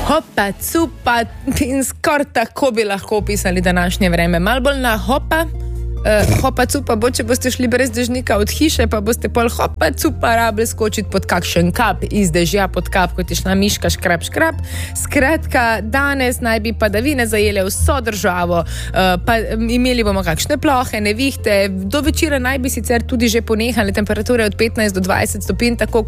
Hopa, cupa in skoraj tako bi lahko opisali današnje vreme. Mal bolj na hopa, hopa, cupa bo, če boste šli brez dežnika od hiše, pa boste pol hopa, cupa rabili skočiti pod kakšen kap iz dežja pod kap, kot je šla miška škrap, škrap. Skratka, danes naj bi padavine zajele vso državo, pa imeli bomo kakšne plohe, nevihte, do večera naj bi sicer tudi že ponehali temperature od 15 do 20 stopinj, tako